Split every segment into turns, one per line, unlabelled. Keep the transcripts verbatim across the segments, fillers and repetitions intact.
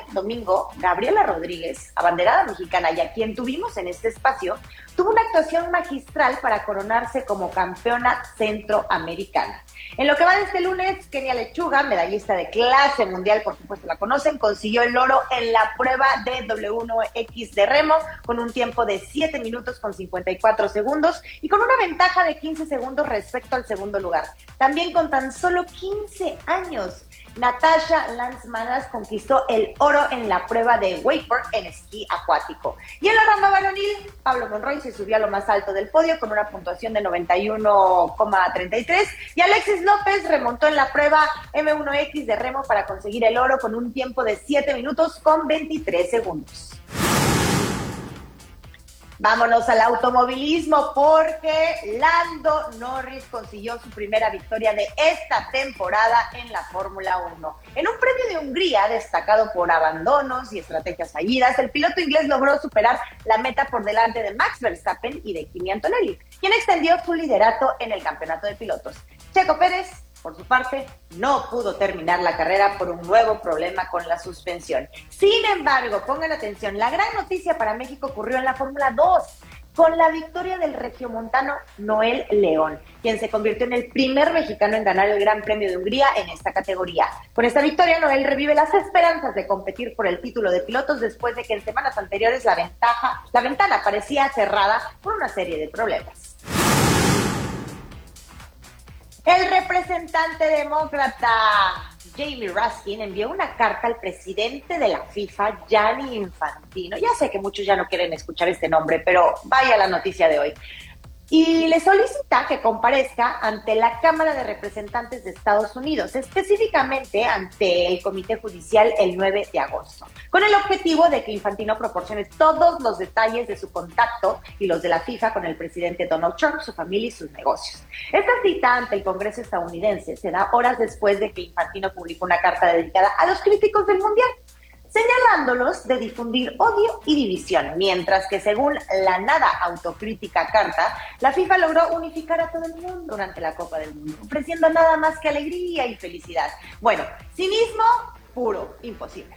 domingo, Gabriela Rodríguez, abanderada mexicana y a quien tuvimos en este espacio, tuvo una actuación magistral para coronarse como campeona centroamericana. En lo que va de este lunes, Kenia Lechuga, medallista de clase mundial, por supuesto la conocen, consiguió el oro en la prueba de doble u uno equis de remo con un tiempo de siete minutos con cincuenta y cuatro segundos y con una ventaja de quince segundos respecto al segundo lugar. También con tan solo quince años, Natasha Lanzmanas conquistó el oro en la prueba de wakeboard en esquí acuático. Y en la rama varonil, Pablo Monroy se subió a lo más alto del podio con una puntuación de noventa y uno coma treinta y tres y Alexis López remontó en la prueba eme uno equis de remo para conseguir el oro con un tiempo de siete minutos con veintitrés segundos. Vámonos al automovilismo porque Lando Norris consiguió su primera victoria de esta temporada en la Fórmula uno. En un premio de Hungría destacado por abandonos y estrategias fallidas, el piloto inglés logró superar la meta por delante de Max Verstappen y de Kimi Antonelli, quien extendió su liderato en el campeonato de pilotos. Checo Pérez, por su parte, no pudo terminar la carrera por un nuevo problema con la suspensión. Sin embargo, pongan atención, la gran noticia para México ocurrió en la Fórmula dos, con la victoria del regiomontano Noel León, quien se convirtió en el primer mexicano en ganar el Gran Premio de Hungría en esta categoría. Con esta victoria, Noel revive las esperanzas de competir por el título de pilotos después de que en semanas anteriores la ventaja, la ventana parecía cerrada por una serie de problemas. El representante demócrata Jamie Raskin envió una carta al presidente de la FIFA, Gianni Infantino. Ya sé que muchos ya no quieren escuchar este nombre, pero vaya la noticia de hoy. Y le solicita que comparezca ante la Cámara de Representantes de Estados Unidos, específicamente ante el Comité Judicial el nueve de agosto, con el objetivo de que Infantino proporcione todos los detalles de su contacto y los de la FIFA con el presidente Donald Trump, su familia y sus negocios. Esta cita ante el Congreso estadounidense se da horas después de que Infantino publicó una carta dedicada a los críticos del Mundial, señalándolos de difundir odio y división, mientras que según la nada autocrítica carta, la FIFA logró unificar a todo el mundo durante la Copa del Mundo, ofreciendo nada más que alegría y felicidad. Bueno, cinismo puro, imposible.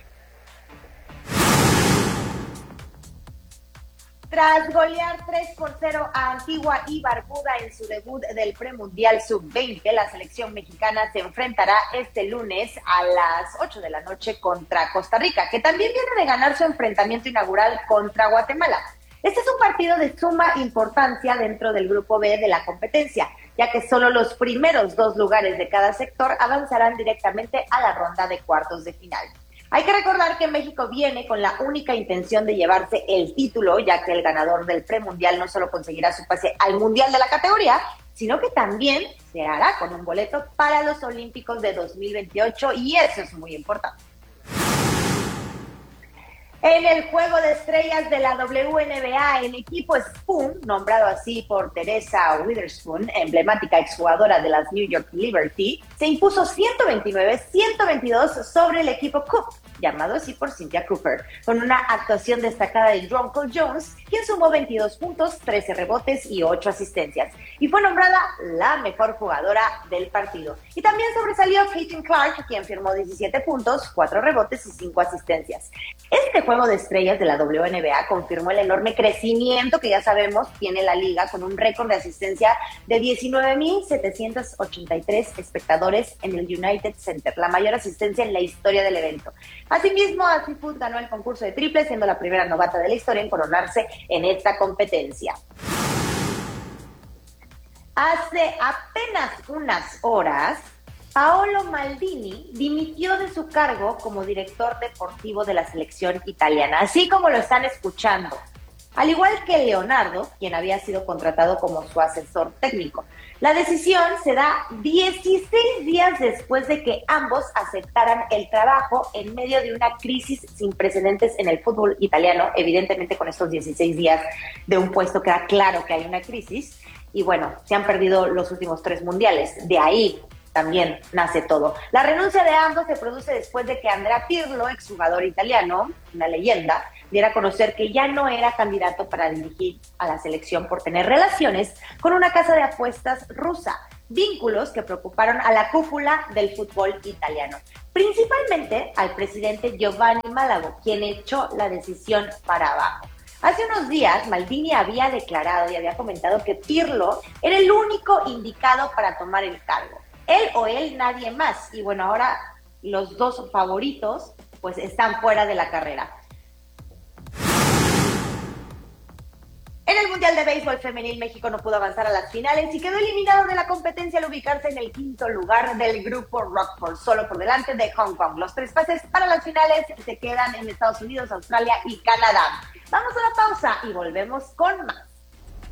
Tras golear tres por cero a Antigua y Barbuda en su debut del premundial sub veinte, la selección mexicana se enfrentará este lunes a las ocho de la noche contra Costa Rica, que también viene de ganar su enfrentamiento inaugural contra Guatemala. Este es un partido de suma importancia dentro del grupo B de la competencia, ya que solo los primeros dos lugares de cada sector avanzarán directamente a la ronda de cuartos de final. Hay que recordar que México viene con la única intención de llevarse el título, ya que el ganador del premundial no solo conseguirá su pase al mundial de la categoría, sino que también se hará con un boleto para los Olímpicos de dos mil veintiocho y eso es muy importante. En el juego de estrellas de la W N B A, el equipo Spoon, nombrado así por Teresa Witherspoon, emblemática exjugadora de las New York Liberty, se impuso ciento veintinueve a ciento veintidós sobre el equipo Cook, llamado así por Cynthia Cooper, con una actuación destacada de Drunkle Jones, quien sumó veintidós puntos, trece rebotes y ocho asistencias, y fue nombrada la mejor jugadora del partido. Y también sobresalió Caitlin Clark, quien firmó diecisiete puntos, cuatro rebotes y cinco asistencias. Este juego de estrellas de la W N B A confirmó el enorme crecimiento que ya sabemos tiene la liga, con un récord de asistencia de diecinueve mil setecientos ochenta y tres espectadores en el United Center, la mayor asistencia en la historia del evento. Asimismo, Asifut ganó el concurso de triples, siendo la primera novata de la historia en coronarse en esta competencia. Hace apenas unas horas, Paolo Maldini dimitió de su cargo como director deportivo de la selección italiana, así como lo están escuchando, al igual que Leonardo, quien había sido contratado como su asesor técnico. La decisión se da dieciséis días después de que ambos aceptaran el trabajo en medio de una crisis sin precedentes en el fútbol italiano. Evidentemente, con estos dieciséis días de un puesto queda claro que hay una crisis y bueno, se han perdido los últimos tres mundiales. De ahí también nace todo. La renuncia de ambos se produce después de que Andrea Pirlo, exjugador italiano, una leyenda, diera a conocer que ya no era candidato para dirigir a la selección por tener relaciones con una casa de apuestas rusa. vínculos que preocuparon a la cúpula del fútbol italiano, principalmente al presidente Giovanni Malago, quien echó la decisión para abajo. Hace unos días, Maldini había declarado y había comentado que Pirlo era el único indicado para tomar el cargo. Él o él, nadie más. Y bueno, ahora los dos favoritos pues están fuera de la carrera. En el Mundial de Béisbol Femenil, México no pudo avanzar a las finales y quedó eliminado de la competencia al ubicarse en el quinto lugar del grupo Rockford, solo por delante de Hong Kong. Los tres pases para las finales se quedan en Estados Unidos, Australia y Canadá. Vamos a la pausa y volvemos con más.